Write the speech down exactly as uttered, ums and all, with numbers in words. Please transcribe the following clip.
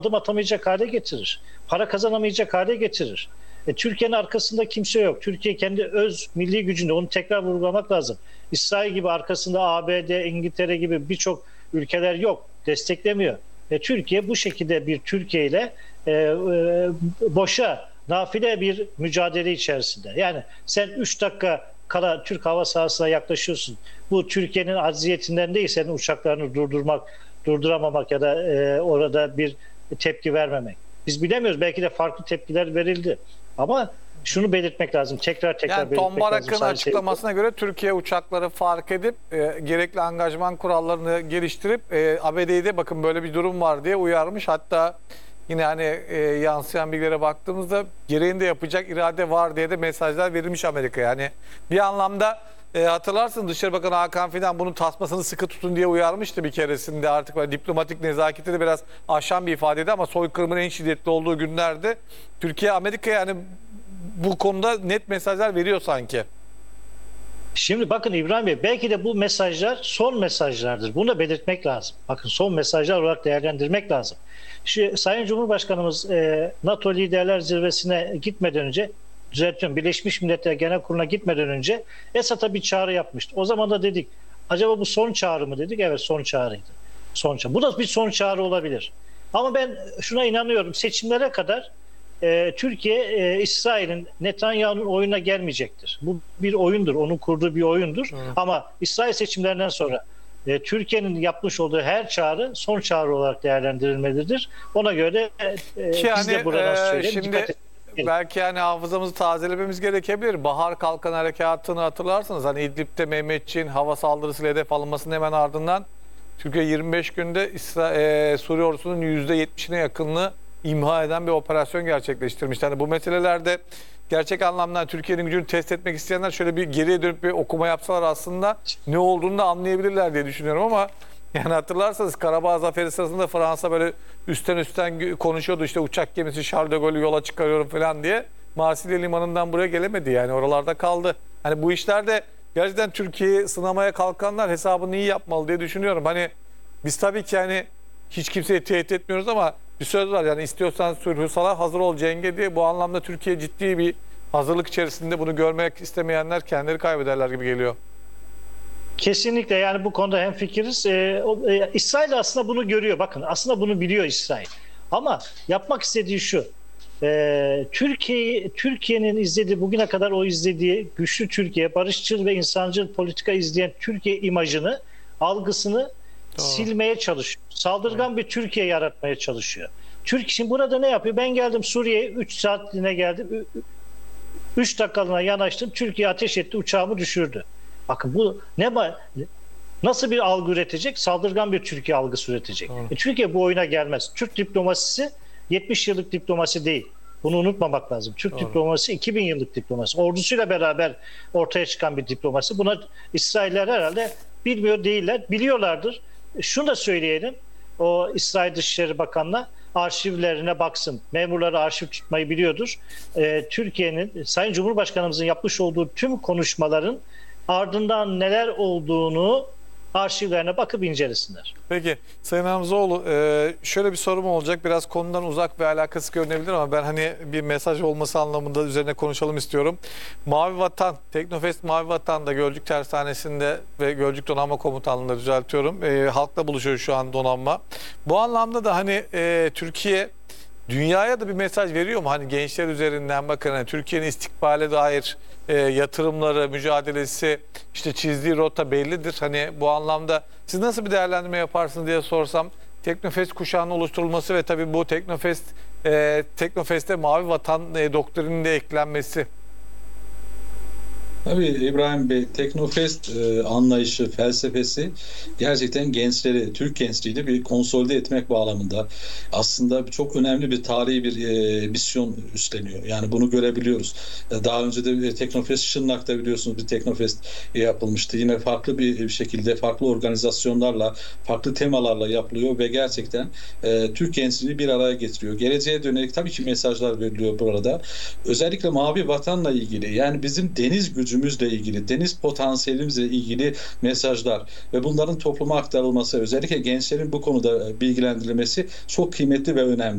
adım atamayacak hale getirir. Para kazanamayacak hale getirir. E, Türkiye'nin arkasında kimse yok. Türkiye kendi öz milli gücünde, onu tekrar vurgulamak lazım. İsrail gibi arkasında A B D, İngiltere gibi birçok ülkeler yok. Desteklemiyor. E, Türkiye bu şekilde bir Türkiye ile e, e, boşa, nafile bir mücadele içerisinde. Yani sen üç dakika kala Türk hava sahasına yaklaşıyorsun. Bu Türkiye'nin acziyetinden değil, senin uçaklarını durdurmak, durduramamak ya da e, orada bir tepki vermemek. Biz bilemiyoruz. Belki de farklı tepkiler verildi. Ama şunu belirtmek lazım. Tekrar tekrar yani belirtmek Tom Barak'ın lazım. açıklamasına göre Türkiye uçakları fark edip e, gerekli angajman kurallarını geliştirip e, A B D'yi de bakın böyle bir durum var diye uyarmış. Hatta yine hani e, yansıyan bilgilere baktığımızda gereğinde yapacak irade var diye de mesajlar verilmiş Amerika'ya. Yani bir anlamda e, hatırlarsın Dışişleri Bakanı Hakan Fidan bunun tasmasını sıkı tutun diye uyarmıştı bir keresinde. Artık böyle diplomatik nezaketi de biraz aşan bir ifadeydi ama soykırımın en şiddetli olduğu günlerde Türkiye Amerika'ya yani bu konuda net mesajlar veriyor sanki. Şimdi bakın İbrahim Bey, belki de bu mesajlar son mesajlardır. Bunu da belirtmek lazım. Bakın son mesajlar olarak değerlendirmek lazım. Şu Sayın Cumhurbaşkanımız e, NATO Liderler Zirvesi'ne gitmeden önce, düzeltiyorum, Birleşmiş Milletler Genel Kurulu'na gitmeden önce Esad'a bir çağrı yapmıştı. O zaman da dedik, acaba bu son çağrı mı dedik? Evet, son çağrıydı. Son çağrı. Bu da bir son çağrı olabilir. Ama ben şuna inanıyorum, seçimlere kadar e, Türkiye, e, İsrail'in, Netanyahu'nun oyuna gelmeyecektir. Bu bir oyundur, onun kurduğu bir oyundur. Hı. Ama İsrail seçimlerinden sonra e, Türkiye'nin yapmış olduğu her çağrı son çağrı olarak değerlendirilmelidir. Ona göre e, Ki biz de yani, buradan e, söyleyelim. şimdi belki yani hafızamızı tazelememiz gerekebilir. Bahar Kalkan Harekatı'nı hatırlarsınız. Hani İdlib'de Mehmetçiğin hava saldırısıyla hedef alınmasının hemen ardından Türkiye yirmi beş günde İsra e, Suriye ordusunun yüzde yetmişine yakınını imha eden bir operasyon gerçekleştirmişti. Yani bu meselelerde gerçek anlamda Türkiye'nin gücünü test etmek isteyenler şöyle bir geriye dönüp bir okuma yapsalar aslında ne olduğunu da anlayabilirler diye düşünüyorum ama yani hatırlarsanız Karabağ Zaferi sırasında Fransa böyle üstten üstten konuşuyordu, işte uçak gemisi Charles de Gaulle'ü yola çıkarıyorum falan diye. Marsilya limanından buraya gelemedi, yani oralarda kaldı. Hani bu işlerde gerçekten Türkiye'yi sınamaya kalkanlar hesabını iyi yapmalı diye düşünüyorum. Hani biz tabii ki yani hiç kimseyi tehdit etmiyoruz ama bir söz var, yani istiyorsan sulhü sala, hazır ol cenge diye. Bu anlamda Türkiye ciddi bir hazırlık içerisinde, bunu görmek istemeyenler kendileri kaybederler gibi geliyor. Kesinlikle, yani bu konuda hemfikiriz. Ee, e, İsrail aslında bunu görüyor. Bakın, aslında bunu biliyor İsrail. Ama yapmak istediği şu. E, Türkiye Türkiye'nin izlediği, bugüne kadar o izlediği güçlü Türkiye, barışçıl ve insancıl politika izleyen Türkiye imajını, algısını Doğru. silmeye çalışıyor. Saldırgan bir Türkiye yaratmaya çalışıyor. Türk şimdi burada ne yapıyor? Ben geldim Suriye'ye, üç saatliğine geldim. üç dakikalığına yanaştım. Türkiye ateş etti, uçağımı düşürdü. Bakın bu ne nasıl bir algı üretecek? Saldırgan bir Türkiye algısı üretecek. E, Türkiye bu oyuna gelmez. Türk diplomasisi yetmiş yıllık diplomasi değil. Bunu unutmamak lazım. Türk Doğru. diplomasi iki bin yıllık diplomasi. Ordusuyla beraber ortaya çıkan bir diplomasi. Buna İsrailler herhalde bilmiyor değiller. Biliyorlardır. E, şunu da söyleyelim. O İsrail Dışişleri Bakanı'na arşivlerine baksın. Memurları arşiv tutmayı biliyordur. E, Türkiye'nin, Sayın Cumhurbaşkanımızın yapmış olduğu tüm konuşmaların ardından neler olduğunu arşivlerine bakıp incelesinler. Peki Sayın Hamzoğlu, şöyle bir sorum olacak. Biraz konudan uzak ve alakası görünebilir ama ben hani bir mesaj olması anlamında üzerine konuşalım istiyorum. Mavi Vatan, Teknofest Mavi Vatan'da Gölcük Tersanesi'nde ve Gölcük Donanma Komutanlığı'nda düzeltiyorum. E, halkla buluşuyor şu an donanma. Bu anlamda da hani e, Türkiye dünyaya da bir mesaj veriyor mu? Hani gençler üzerinden bakın, hani Türkiye'nin istikbale dair e, yatırımları, mücadelesi, işte çizdiği rota bellidir. Hani bu anlamda siz nasıl bir değerlendirme yaparsınız diye sorsam, Teknofest kuşağının oluşturulması ve tabii bu Teknofest e, Teknofest'te Mavi Vatan e, doktrininin de eklenmesi. Tabii İbrahim Bey, Teknofest e, anlayışı, felsefesi gerçekten gençleri, Türk gençliğini bir konsolide etmek bağlamında aslında çok önemli bir tarihi bir e, misyon üstleniyor. Yani bunu görebiliyoruz. E, daha önce de e, Teknofest Şırnak'ta biliyorsunuz bir Teknofest e, yapılmıştı. Yine farklı bir, bir şekilde farklı organizasyonlarla, farklı temalarla yapılıyor ve gerçekten e, Türk gençliğini bir araya getiriyor. Geleceğe dönelik tabii ki mesajlar veriliyor burada. Özellikle Mavi Vatan'la ilgili, yani bizim deniz gücü gücümüzle ilgili, deniz potansiyelimizle ilgili mesajlar ve bunların topluma aktarılması, özellikle gençlerin bu konuda bilgilendirilmesi çok kıymetli ve önemli.